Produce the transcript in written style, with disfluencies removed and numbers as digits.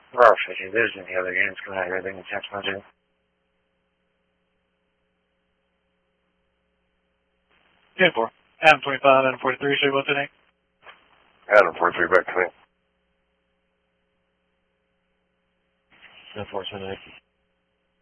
Roar 50, there's any other units coming out here, they can text message. Ten 4. Adam 25, Adam 43, show what's today? Adam 43, back to me. 10-4, 28.